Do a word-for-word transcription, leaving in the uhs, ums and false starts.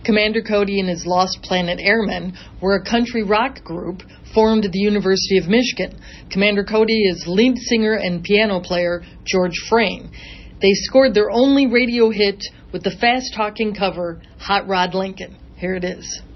Commander Cody and his Lost Planet Airmen were a country rock group formed at the University of Michigan. Commander Cody is lead singer and piano player George Frayne. They scored their only radio hit with the fast-talking cover, Hot Rod Lincoln. Here it is.